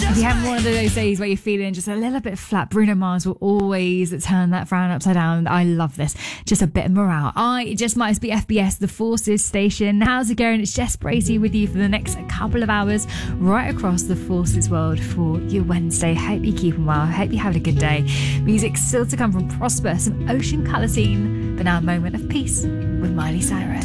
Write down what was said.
If you're having one of those days where you're feeling just a little bit flat, Bruno Mars will always turn that frown upside down. I love this. Just a bit of morale. It just might be FBS, the Forces station. How's it going? It's Jess Bracey with you for the next couple of hours right across the Forces world for your Wednesday. Hope you're keeping well. Hope you're having a good day. Music still to come from Prosper, some Ocean Colour Scene, but now a moment of peace with Miley Cyrus.